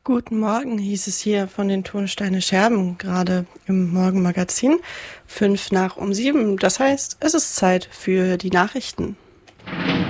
Guten Morgen, hieß es hier von den Tonsteine Scherben, gerade im Morgenmagazin. 5 nach um 7. Das heißt, es ist Zeit für die Nachrichten.